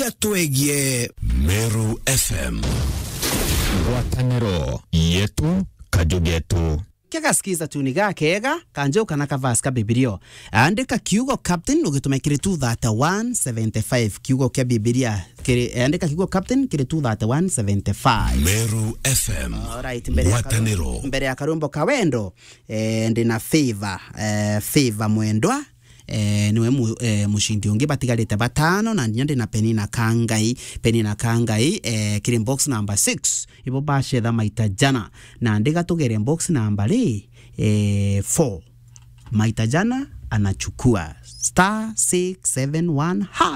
twegie Meru FM ngwataniro yetu kajugetu kegasikiza tuniga kega kanjoka na kavaska bibilia andika kiugo captain ugitume kiri 23175 kiugo kya bibilia kiri andika kiugo captain kiri 23175 Meru FM alright mbere ya karumbo kawendo ndina favor mwendwa niwe mushindi ungi batigarite batano na nyande na Penina Kangai kiri box number 6 ibo bashe da maita jana na ndiga tugere box number 4 maita jana anachukua *671#